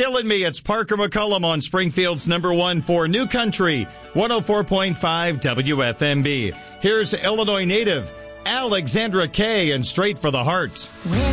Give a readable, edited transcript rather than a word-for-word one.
Killing Me. It's Parker McCullum on Springfield's number one for New Country, 104.5 WFMB. Here's Illinois native Alexandra Kay and Straight for the Heart. Well,